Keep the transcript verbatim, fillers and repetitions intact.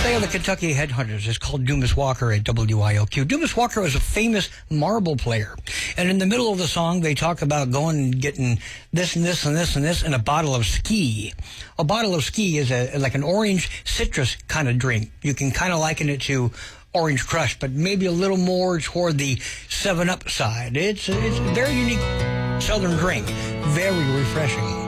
They are the Kentucky Headhunters. It's called Dumas Walker at W I L Q. Dumas Walker was a famous marble player. And in the middle of the song, they talk about going and getting this and this and this and this and a bottle of ski. A bottle of ski is a, like an orange citrus kind of drink. You can kind of liken it to Orange Crush, but maybe a little more toward the seven up side. It's, it's a very unique southern drink. Very refreshing.